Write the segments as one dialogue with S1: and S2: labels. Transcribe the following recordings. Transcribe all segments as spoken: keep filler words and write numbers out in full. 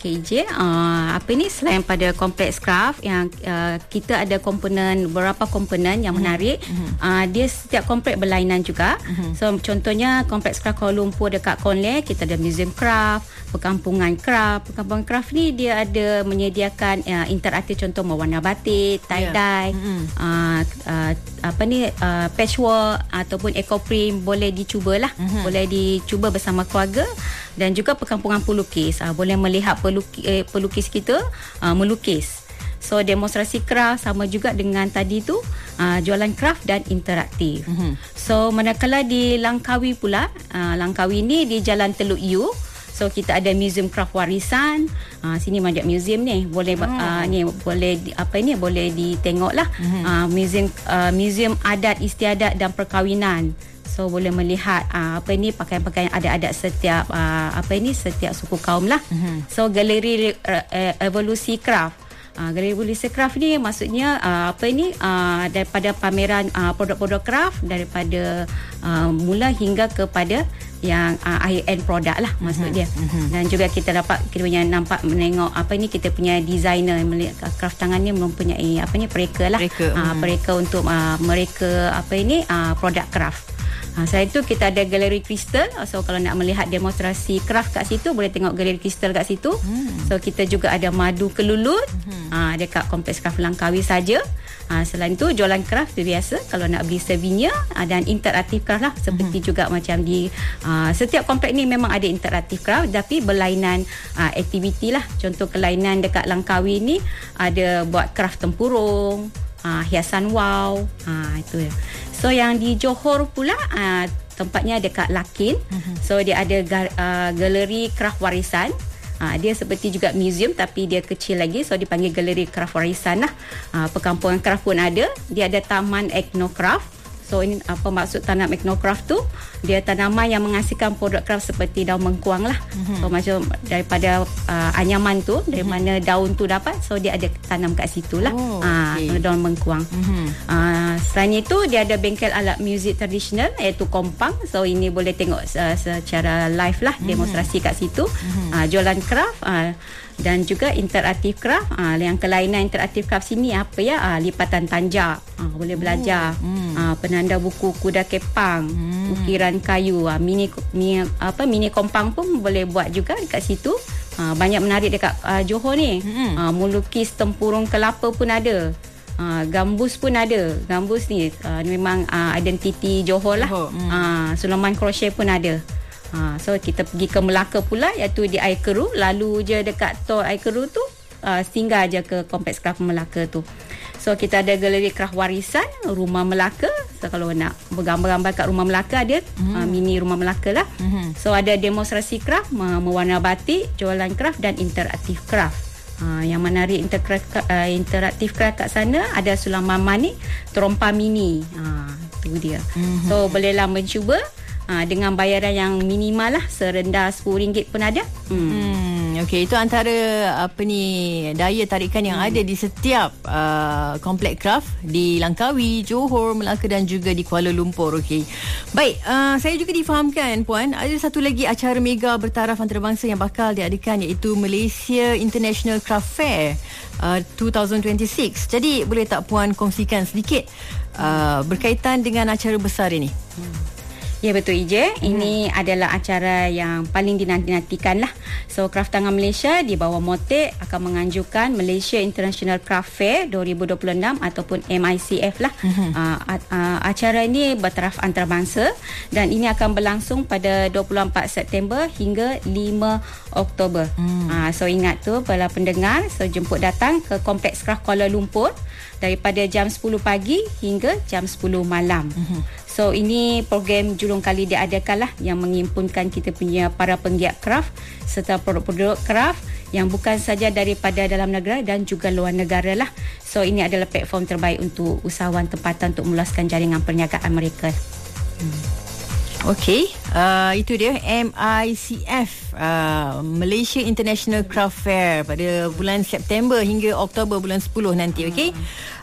S1: Okey je, uh, apa ni selain pada kompleks craft yang uh, kita ada komponen beberapa komponen yang menarik. Mm-hmm. Uh, dia setiap kompleks berlainan juga. Mm-hmm. So contohnya kompleks craft Kuala Lumpur dekat Konle, kita ada museum craft, perkampungan craft. Perkampungan craft ni dia ada menyediakan uh, interaktif, contoh mewarna batik, tie dye, yeah. mm-hmm. uh, uh, apa ni uh, patchwork ataupun eco print, boleh dicubalah. Mm-hmm. Boleh dicuba bersama keluarga. Dan juga perkampungan pelukis, uh, boleh melihat pelukis, eh, pelukis kita uh, melukis. So demonstrasi craft sama juga dengan tadi tu, uh, jualan craft dan interaktif. Mm-hmm. So manakala di Langkawi pula, uh, Langkawi ni di Jalan Teluk U. So kita ada museum craft warisan. Uh, sini banyak museum ni, boleh mm. uh, ni boleh di, apa ni boleh ditengoklah. Mm-hmm. Uh, museum uh, museum adat istiadat dan perkahwinan. So boleh melihat uh, apa ini pakaian-pakaian adat-adat setiap uh, apa ini setiap suku kaum lah. Mm-hmm. So galeri uh, evolusi craft. Uh, galeri evolusi craft ni maksudnya uh, apa ini uh, daripada pameran uh, produk-produk craft daripada uh, mula hingga kepada yang uh, high end produk lah maksud dia. Mm-hmm. Dan juga kita dapat kita punya nampak menengok apa ni kita punya designer melihat craft tangan ni mempunyai apa ni pereka lah. Pereka, uh, mm. pereka untuk uh, mereka apa ini uh, produk craft. Ha, selain itu kita ada galeri kristal. So kalau nak melihat demonstrasi craft kat situ, boleh tengok galeri kristal kat situ. Hmm. So kita juga ada madu kelulut. Hmm. Ha, dekat kompleks craft Langkawi saja. Ha, selain itu jualan craft tu biasa. Kalau nak beli souvenir ha, dan interaktif craft lah. Seperti hmm. juga macam di uh, setiap kompleks ni memang ada interaktif craft, tapi berlainan uh, aktiviti lah. Contoh kelainan dekat Langkawi ni ada buat craft tempurung, uh, hiasan wow. Ha, itu ya. So yang di Johor pula uh, tempatnya dekat Lakin. Uh-huh. So dia ada ga- uh, galeri craft warisan. Uh, dia seperti juga museum tapi dia kecil lagi. So dipanggil galeri craft warisan lah. Uh, perkampungan craft pun ada. Dia ada taman ethnocraft. So ini apa maksud tanam ethnocraft tu? Dia tanaman yang menghasilkan produk craft seperti daun mengkuang lah. Mm-hmm. So macam daripada uh, anyaman tu, dari mm-hmm. mana daun tu dapat, so dia ada tanam kat situ lah. Oh, okay. uh, daun mengkuang. Mm-hmm. Uh, selain itu dia ada bengkel alat muzik tradisional iaitu kompang. So ini boleh tengok uh, secara live lah, mm-hmm. demonstrasi kat situ. Mm-hmm. Uh, jualan craft. Uh, dan juga interaktif craft. Ah, yang kelainan interaktif craft sini apa ya? Ah, lipatan tanjak. Ah, boleh belajar. Oh, hmm. ah, penanda buku kuda kepang, hmm. ukiran kayu, ah, mini, mini apa mini kompang pun boleh buat juga dekat situ. Ah, banyak menarik dekat ah, Johor ni. Hmm. Ah, melukis tempurung kelapa pun ada. Ah, gambus pun ada. Gambus ni ah, memang ah, identiti Johor lah. Johor. Hmm. Ah, Sulaiman crochet pun ada. Ha, so kita pergi ke Melaka pula, iaitu di Air Keru. Lalu je dekat tol Air Keru tu, uh, singgah je ke kompleks craft Melaka tu. So kita ada galeri craft warisan Rumah Melaka. So kalau nak bergambar-gambar kat Rumah Melaka ada, mm-hmm. uh, mini Rumah Melaka lah. Mm-hmm. So ada demonstrasi craft, mewarna batik, jualan craft dan interaktif craft. Uh, yang menarik interaktif, uh, interaktif craft kat sana ada Sulaiman Manik Terompa Mini. Uh, tu dia. Mm-hmm. So bolehlah mencuba. Ha, dengan bayaran yang minimal lah, serendah sepuluh ringgit pun ada. Hmm.
S2: Hmm, Okey, itu antara apa ni daya tarikan yang hmm. ada di setiap uh, komplek craft di Langkawi, Johor, Melaka dan juga di Kuala Lumpur. Okey. Baik, uh, saya juga difahamkan puan, ada satu lagi acara mega bertaraf antarabangsa yang bakal diadakan, iaitu Malaysia International Craft Fair uh, dua ribu dua puluh enam. Jadi boleh tak puan kongsikan sedikit uh, berkaitan dengan acara besar ini?
S1: Hmm. Ya betul Ije, hmm. ini adalah acara yang paling dinanti-nantikan lah. So Craft Tangan Malaysia di bawah Motek akan menganjurkan Malaysia International Craft Fair dua ribu dua puluh enam ataupun M I C F lah. Hmm. Uh, uh, acara ini bertaraf antarabangsa dan ini akan berlangsung pada dua puluh empat September hingga lima Oktober. Hmm. Uh, so ingat tu para pendengar, so jemput datang ke Kompleks Craft Kuala Lumpur daripada jam sepuluh pagi hingga jam sepuluh malam. Hmm. So ini program julung kali diadakan lah yang menghimpunkan kita punya para penggiat craft serta produk-produk craft yang bukan saja daripada dalam negara dan juga luar negara lah. So ini adalah platform terbaik untuk usahawan tempatan untuk meluaskan jaringan perniagaan mereka. Hmm.
S2: Okey, uh, itu dia M I C F, uh, Malaysia International Craft Fair pada bulan September hingga Oktober bulan sepuluh nanti. Okey.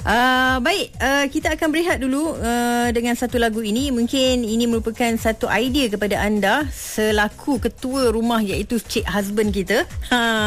S2: Uh, baik, uh, kita akan berehat dulu uh, dengan satu lagu ini. Mungkin ini merupakan satu idea kepada anda selaku ketua rumah, iaitu cik husband kita. Ha